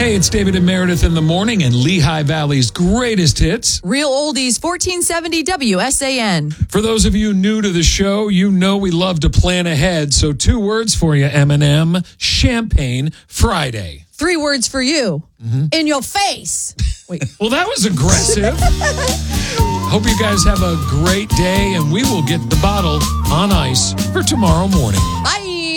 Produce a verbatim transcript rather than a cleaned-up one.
Hey, it's David and Meredith in the morning and Lehigh Valley's greatest hits. Real oldies, fourteen seventy W S A N. For those of you new to the show, you know we love to plan ahead. So two words for you, Eminem, Champagne Friday. Three words for you. Mm-hmm. In your face. Wait. Well, that was aggressive. Hope you guys have a great day, and we will get the bottle on ice for tomorrow morning. Bye.